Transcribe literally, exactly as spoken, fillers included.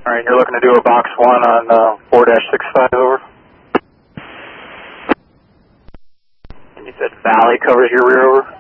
Alright, you're looking to do a box one on uh, four dash six five, over. And you said Valley covers your rear, over?